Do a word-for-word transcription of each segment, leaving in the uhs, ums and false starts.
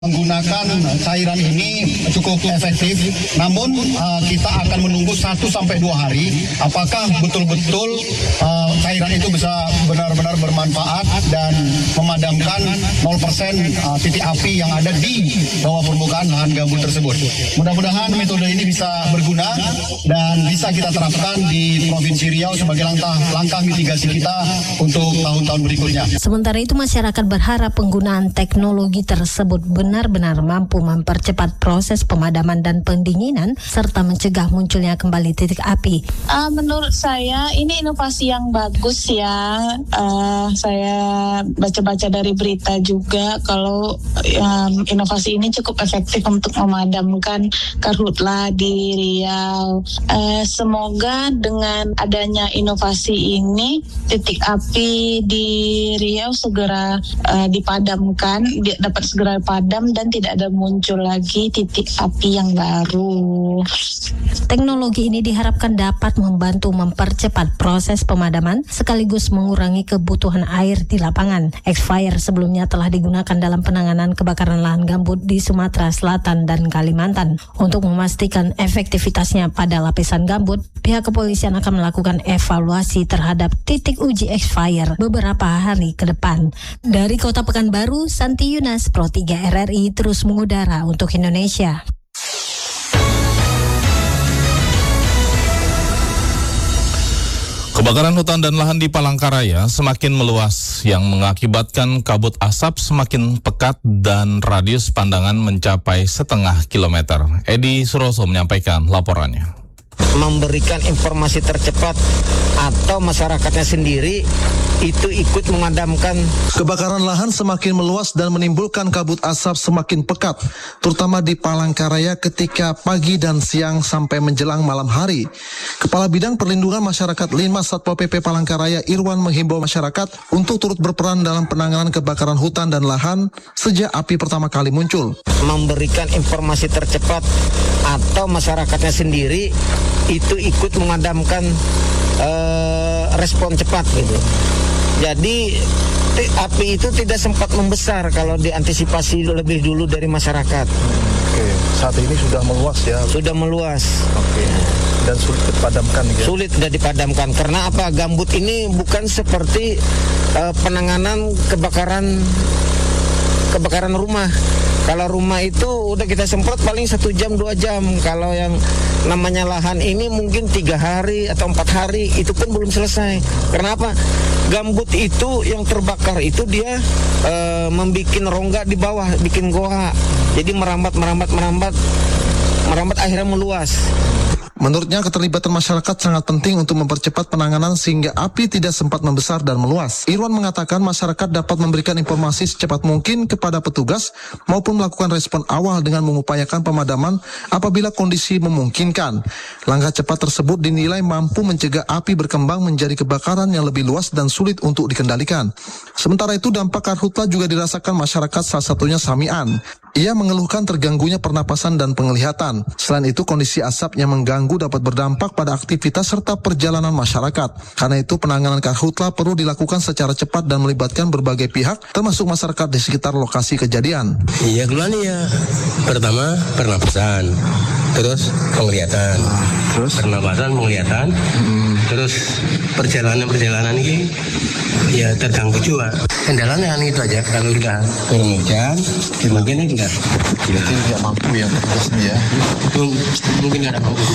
Menggunakan cairan ini cukup efektif, namun uh, kita akan menunggu satu sampai dua hari apakah betul-betul uh, cairan itu bisa benar-benar bermanfaat dan memadamkan nol persen uh, titik api yang ada di bawah permukaan lahan gambut tersebut. Mudah-mudahan metode ini bisa berguna dan bisa kita terapkan di Provinsi Riau sebagai langkah langkah mitigasi kita untuk tahun-tahun berikutnya. Sementara itu masyarakat berharap penggunaan teknologi tersebut benar-benar mampu mempercepat proses pemadaman dan pendinginan serta mencegah munculnya kembali titik api. Uh, menurut saya ini inovasi yang bagus ya. Uh, saya baca-baca dari berita juga kalau um, inovasi ini cukup efektif untuk memadamkan karhutla di Riau. Uh, semoga dengan adanya inovasi ini titik api di Riau segera uh, dipadamkan, di, dapat segera padam dan tidak ada muncul lagi titik api yang baru. Teknologi ini diharapkan dapat membantu mempercepat proses pemadaman sekaligus mengurangi kebutuhan air di lapangan. X-Fire sebelumnya telah digunakan dalam penanganan kebakaran lahan gambut di Sumatera Selatan dan Kalimantan. Untuk memastikan efektivitasnya pada lapisan gambut, pihak kepolisian akan melakukan evaluasi terhadap titik uji X-Fire beberapa hari ke depan. Dari Kota Pekanbaru, Santi Yunas, Pro tiga R R I terus mengudara untuk Indonesia. Kebakaran hutan dan lahan di Palangkaraya semakin meluas yang mengakibatkan kabut asap semakin pekat dan radius pandangan mencapai setengah kilometer. Edi Suroso menyampaikan laporannya. Memberikan informasi tercepat atau masyarakatnya sendiri itu ikut memadamkan. Kebakaran lahan semakin meluas dan menimbulkan kabut asap semakin pekat, terutama di Palangkaraya ketika pagi dan siang sampai menjelang malam hari. Kepala Bidang Perlindungan Masyarakat Linmas Satpol P P Palangkaraya Irwan menghimbau masyarakat untuk turut berperan dalam penanganan kebakaran hutan dan lahan sejak api pertama kali muncul. Memberikan informasi tercepat atau masyarakatnya sendiri itu ikut memadamkan uh, respon cepat gitu. Jadi t- api itu tidak sempat membesar kalau diantisipasi lebih dulu dari masyarakat. Oke, saat ini sudah meluas ya? Sudah meluas. Oke, dan sulit dipadamkan ya? Sulit sudah dipadamkan, karena apa? Gambut ini bukan seperti uh, penanganan kebakaran kebakaran rumah. Kalau rumah itu udah kita semprot paling satu jam dua jam. Kalau yang namanya lahan ini mungkin tiga hari atau empat hari itu pun belum selesai. Kenapa? Gambut itu yang terbakar itu dia e, membuat rongga di bawah, bikin goa. Jadi merambat merambat merambat merambat akhirnya meluas. Menurutnya keterlibatan masyarakat sangat penting untuk mempercepat penanganan sehingga api tidak sempat membesar dan meluas. Irwan mengatakan masyarakat dapat memberikan informasi secepat mungkin kepada petugas maupun melakukan respon awal dengan mengupayakan pemadaman apabila kondisi memungkinkan. Langkah cepat tersebut dinilai mampu mencegah api berkembang menjadi kebakaran yang lebih luas dan sulit untuk dikendalikan. Sementara itu dampak karhutla juga dirasakan masyarakat, salah satunya Samian. Ia mengeluhkan terganggunya pernapasan dan penglihatan. Selain itu kondisi asap yang mengganggu dapat berdampak pada aktivitas serta perjalanan masyarakat. Karena itu penanganan karhutla perlu dilakukan secara cepat dan melibatkan berbagai pihak, termasuk masyarakat di sekitar lokasi kejadian. Iya, keluhan ya. Pertama pernapasan, terus penglihatan, terus pernapasan, penglihatan, hmm. terus perjalanan-perjalanan ini ya terganggu juga. Kendalanya kan itu aja. Kalau udah turun hujan, ya mungkin ini enggak. Jadi tidak mampu ya petugasnya ya. Mungkin nggak ada mampu.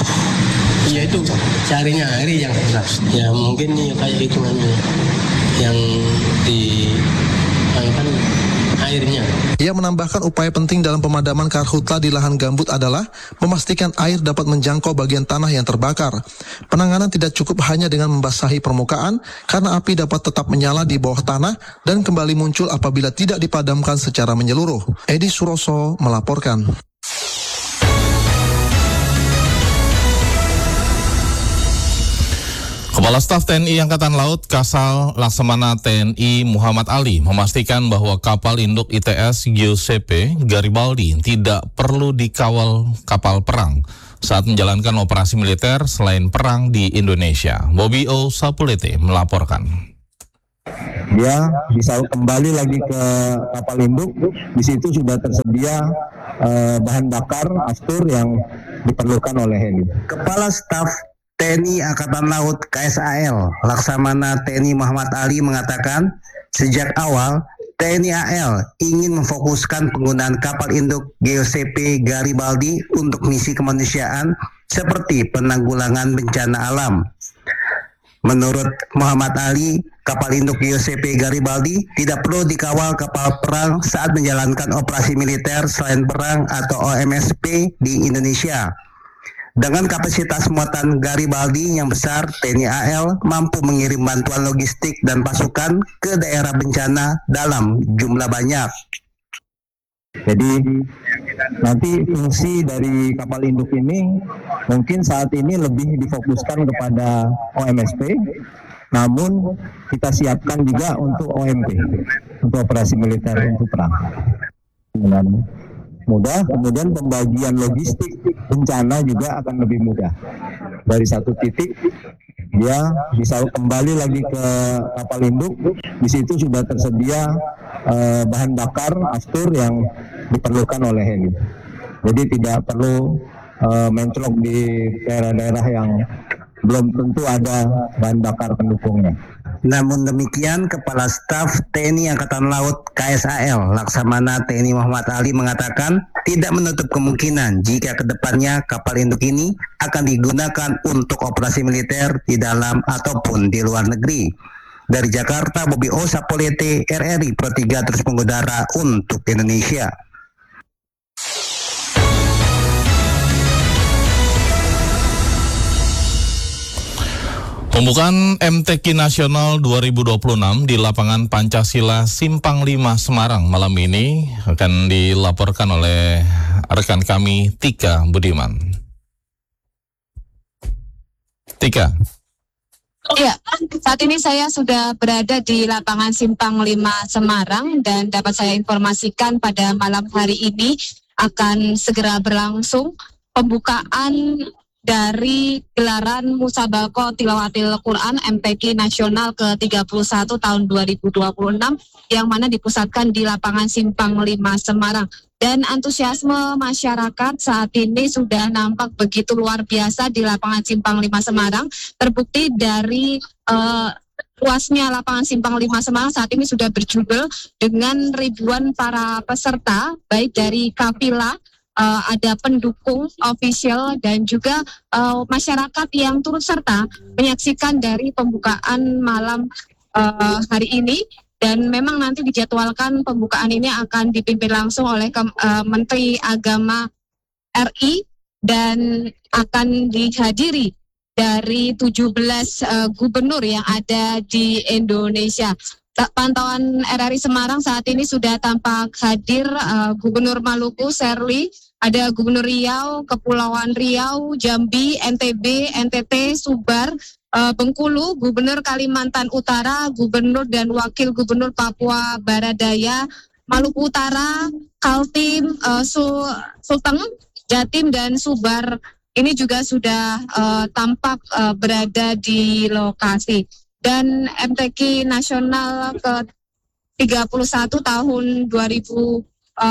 Ya itu carinya air yang susah. Ya mungkin nih kayak hitungannya yang di kan airnya. Ia menambahkan upaya penting dalam pemadaman karhutla di lahan gambut adalah memastikan air dapat menjangkau bagian tanah yang terbakar. Penanganan tidak cukup hanya dengan membasahi permukaan karena api dapat tetap menyala di bawah tanah dan kembali muncul apabila tidak dipadamkan secara menyeluruh. Edi Suroso melaporkan. Kepala Staf T N I Angkatan Laut Kasal Laksamana T N I Muhammad Ali memastikan bahwa kapal induk I T S Giuseppe Garibaldi tidak perlu dikawal kapal perang saat menjalankan operasi militer selain perang di Indonesia. Bobby O. Sapulete melaporkan. dia bisa kembali lagi ke kapal induk. Di situ sudah tersedia eh, bahan bakar aftur yang diperlukan oleh heli. Kepala Staf T N I Angkatan Laut K S A L Laksamana T N I Muhammad Ali mengatakan sejak awal T N I A L ingin memfokuskan penggunaan kapal induk G O C P Garibaldi untuk misi kemanusiaan seperti penanggulangan bencana alam. Menurut Muhammad Ali, kapal induk G O C P Garibaldi tidak perlu dikawal kapal perang saat menjalankan operasi militer selain perang atau O M S P di Indonesia. Dengan kapasitas muatan Garibaldi yang besar, T N I A L mampu mengirim bantuan logistik dan pasukan ke daerah bencana dalam jumlah banyak. Jadi nanti fungsi dari kapal induk ini mungkin saat ini lebih difokuskan kepada O M S P, namun kita siapkan juga untuk O M P, untuk operasi militer untuk perang. Dengan mudah, kemudian pembagian logistik bencana juga akan lebih mudah. Dari satu titik dia bisa kembali lagi ke kapal induk. Di situ sudah tersedia eh, bahan bakar aftur yang diperlukan oleh heli. Jadi tidak perlu eh, menclok di daerah-daerah yang belum tentu ada bahan bakar pendukungnya. Namun demikian, Kepala Staf T N I Angkatan Laut K S A L Laksamana T N I Muhammad Ali mengatakan tidak menutup kemungkinan jika kedepannya kapal induk ini akan digunakan untuk operasi militer di dalam ataupun di luar negeri. Dari Jakarta, Bobi O Sapolete, R R I Pro tiga terus mengudara untuk Indonesia. Pembukaan M T Q Nasional dua ribu dua puluh enam di lapangan Pancasila Simpang lima Semarang malam ini akan dilaporkan oleh rekan kami Tika Budiman. Tika. Ya, saat ini saya sudah berada di lapangan Simpang lima Semarang dan dapat saya informasikan pada malam hari ini akan segera berlangsung pembukaan dari gelaran Musabaqah Tilawatil Quran M T Q Nasional ke tiga puluh satu tahun dua ribu dua puluh enam yang mana dipusatkan di lapangan Simpang lima Semarang. Dan antusiasme masyarakat saat ini sudah nampak begitu luar biasa di lapangan Simpang lima Semarang. Terbukti dari uh, luasnya lapangan Simpang lima Semarang saat ini sudah berjubel dengan ribuan para peserta, baik dari kafilah, Uh, ada pendukung official dan juga uh, masyarakat yang turut serta menyaksikan dari pembukaan malam uh, hari ini. Dan memang nanti dijadwalkan pembukaan ini akan dipimpin langsung oleh uh, Menteri Agama R I dan akan dihadiri dari tujuh belas uh, gubernur yang ada di Indonesia. Pantauan R R I Semarang saat ini sudah tampak hadir uh, Gubernur Maluku, Serli, ada Gubernur Riau, Kepulauan Riau, Jambi, N T B, N T T, Subar, uh, Bengkulu, Gubernur Kalimantan Utara, Gubernur dan Wakil Gubernur Papua Barat Daya, Maluku Utara, Kaltim, uh, Sulteng, Jatim, dan Subar. Ini juga sudah uh, tampak uh, berada di lokasi. Dan M T Q Nasional ke tiga puluh satu tahun dua ribu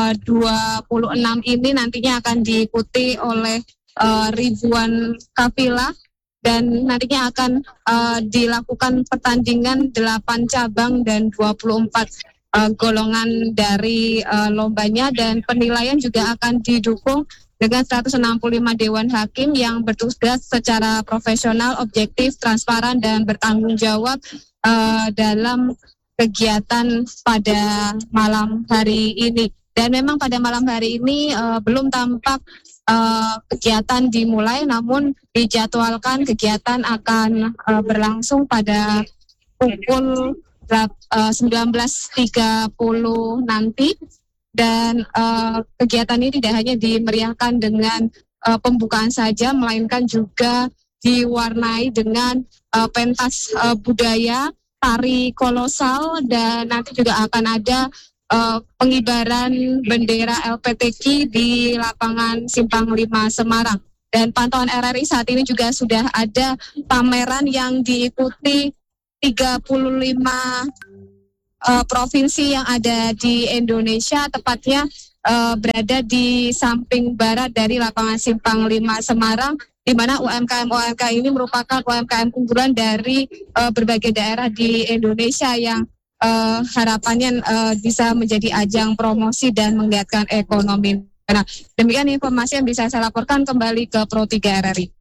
dua puluh enam ini nantinya akan diikuti oleh uh, ribuan kafilah dan nantinya akan uh, dilakukan pertandingan delapan cabang dan dua puluh empat uh, golongan dari uh, lombanya, dan penilaian juga akan didukung dengan seratus enam puluh lima Dewan Hakim yang bertugas secara profesional, objektif, transparan, dan bertanggung jawab uh, dalam kegiatan pada malam hari ini. Dan memang pada malam hari ini uh, belum tampak uh, kegiatan dimulai, namun dijadwalkan kegiatan akan uh, berlangsung pada pukul uh, sembilan belas tiga puluh nanti. Dan uh, kegiatan ini tidak hanya dimeriahkan dengan uh, pembukaan saja, melainkan juga diwarnai dengan uh, pentas uh, budaya, tari kolosal, dan nanti juga akan ada uh, pengibaran bendera L P T Q di lapangan Simpang lima Semarang. Dan pantauan R R I saat ini juga sudah ada pameran yang diikuti tiga puluh lima uh, provinsi yang ada di Indonesia, tepatnya uh, berada di samping barat dari lapangan Simpang lima Semarang, di mana U M K M-U M K M ini merupakan U M K M unggulan dari uh, berbagai daerah di Indonesia yang uh, harapannya uh, bisa menjadi ajang promosi dan menggiatkan ekonomi. Nah, demikian informasi yang bisa saya laporkan. Kembali ke Pro tiga R R I.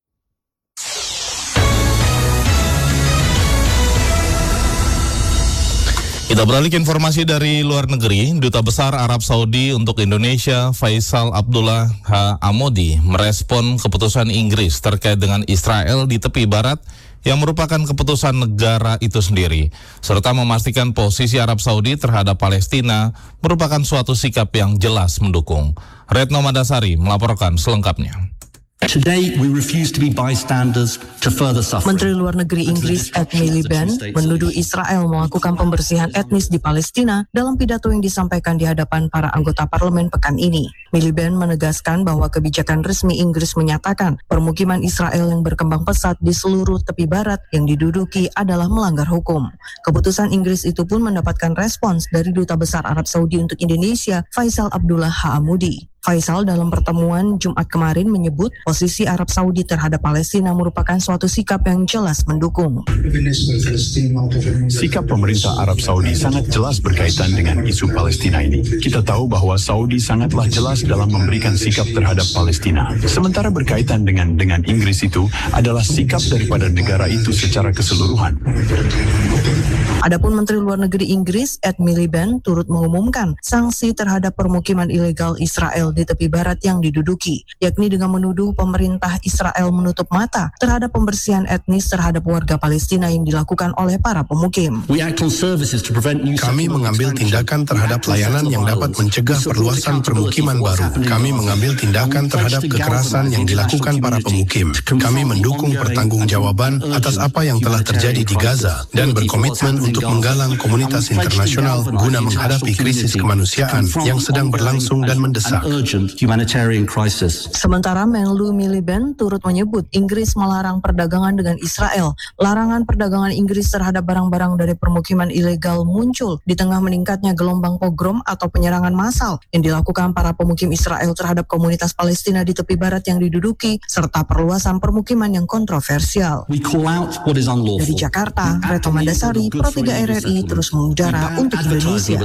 Kita beralih ke informasi dari luar negeri. Duta Besar Arab Saudi untuk Indonesia, Faisal Abdullah Hamudi, merespon keputusan Inggris terkait dengan Israel di tepi barat yang merupakan keputusan negara itu sendiri, serta memastikan posisi Arab Saudi terhadap Palestina merupakan suatu sikap yang jelas mendukung. Retno Madasari melaporkan selengkapnya. Today we refuse to be bystanders to further suffering. Menteri Luar Negeri Inggris Ed Miliband menuduh Israel melakukan pembersihan etnis di Palestina dalam pidato yang disampaikan di hadapan para anggota parlemen pekan ini. Miliband menegaskan bahwa kebijakan resmi Inggris menyatakan permukiman Israel yang berkembang pesat di seluruh tepi barat yang diduduki adalah melanggar hukum. Keputusan Inggris itu pun mendapatkan respons dari Duta Besar Arab Saudi untuk Indonesia, Faisal Abdullah Hamudi. Faisal dalam pertemuan Jumat kemarin menyebut posisi Arab Saudi terhadap Palestina merupakan suatu sikap yang jelas mendukung. Sikap pemerintah Arab Saudi sangat jelas berkaitan dengan isu Palestina ini. Kita tahu bahwa Saudi sangatlah jelas dalam memberikan sikap terhadap Palestina. Sementara berkaitan dengan dengan Inggris itu adalah sikap daripada negara itu secara keseluruhan. Adapun Menteri Luar Negeri Inggris Ed Miliband turut mengumumkan sanksi terhadap permukiman ilegal Israel di tepi barat yang diduduki, yakni dengan menuduh pemerintah Israel menutup mata terhadap pembersihan etnis terhadap warga Palestina yang dilakukan oleh para pemukim. Kami mengambil tindakan terhadap layanan yang dapat mencegah perluasan permukiman baru. Kami mengambil tindakan terhadap kekerasan yang dilakukan para pemukim. Kami mendukung pertanggungjawaban atas apa yang telah terjadi di Gaza dan berkomitmen untuk menggalang komunitas internasional guna menghadapi krisis kemanusiaan yang sedang berlangsung dan mendesak. Sementara Menlu Miliband turut menyebut Inggris melarang perdagangan dengan Israel. Larangan perdagangan Inggris terhadap barang-barang dari permukiman ilegal muncul di tengah meningkatnya gelombang pogrom atau penyerangan massal yang dilakukan para pemukim Israel terhadap komunitas Palestina di tepi barat yang diduduki, serta perluasan permukiman yang kontroversial. Dari Jakarta, Retno Mandasari, Pro tiga R R I terus mengudara untuk Indonesia.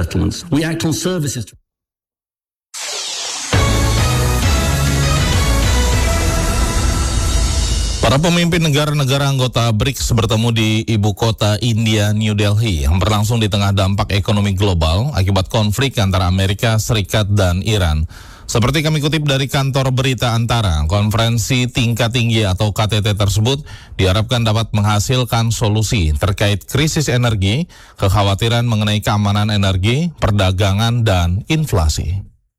Para pemimpin negara-negara anggota B R I C S bertemu di ibu kota India, New Delhi, yang berlangsung di tengah dampak ekonomi global akibat konflik antara Amerika Serikat dan Iran. Seperti kami kutip dari kantor berita Antara, konferensi tingkat tinggi atau K T T tersebut diharapkan dapat menghasilkan solusi terkait krisis energi, kekhawatiran mengenai keamanan energi, perdagangan, dan inflasi.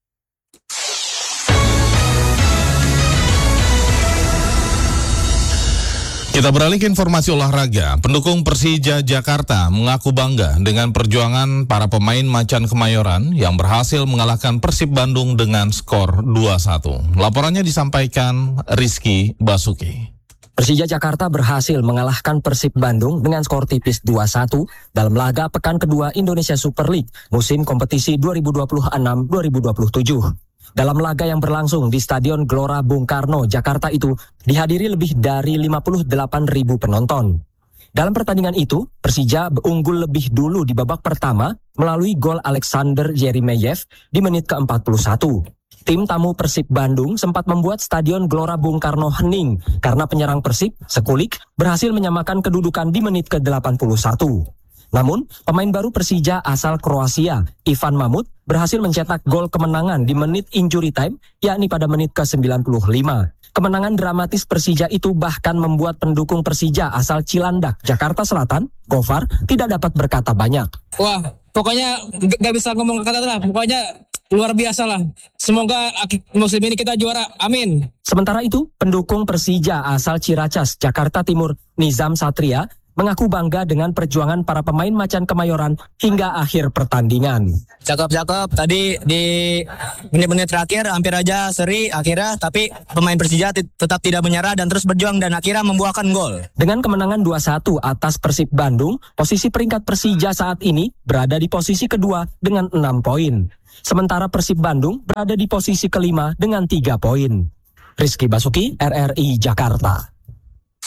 Kita beralih ke informasi olahraga. Pendukung Persija Jakarta mengaku bangga dengan perjuangan para pemain Macan Kemayoran yang berhasil mengalahkan Persib Bandung dengan skor dua satu. Laporannya disampaikan Rizky Basuki. Persija Jakarta berhasil mengalahkan Persib Bandung dengan skor tipis dua satu dalam laga pekan kedua Indonesia Super League musim kompetisi dua ribu dua puluh enam dua ribu dua puluh tujuh. Dalam laga yang berlangsung di Stadion Gelora Bung Karno, Jakarta itu dihadiri lebih dari lima puluh delapan ribu penonton. Dalam pertandingan itu, Persija unggul lebih dulu di babak pertama melalui gol Alexander Jeremeyev di menit ke empat puluh satu. Tim tamu Persib Bandung sempat membuat Stadion Gelora Bung Karno hening karena penyerang Persib, Sekulik, berhasil menyamakan kedudukan di menit ke delapan puluh satu. Namun, pemain baru Persija asal Kroasia, Ivan Mamut, berhasil mencetak gol kemenangan di menit injury time, yakni pada menit ke sembilan puluh lima. Kemenangan dramatis Persija itu bahkan membuat pendukung Persija asal Cilandak, Jakarta Selatan, Gofar, tidak dapat berkata banyak. Wah, pokoknya gak bisa ngomong kata lah, pokoknya luar biasa lah. Semoga musim ini kita juara, amin. Sementara itu, pendukung Persija asal Ciracas, Jakarta Timur, Nizam Satria, mengaku bangga dengan perjuangan para pemain Macan Kemayoran hingga akhir pertandingan. Cakep-cakep, tadi di menit-menit terakhir hampir aja seri akhirnya, tapi pemain Persija tetap tidak menyerah dan terus berjuang dan akhirnya membuahkan gol. Dengan kemenangan dua satu atas Persib Bandung, posisi peringkat Persija saat ini berada di posisi kedua dengan enam poin. Sementara Persib Bandung berada di posisi kelima dengan tiga poin. Rizky Basuki, R R I Jakarta.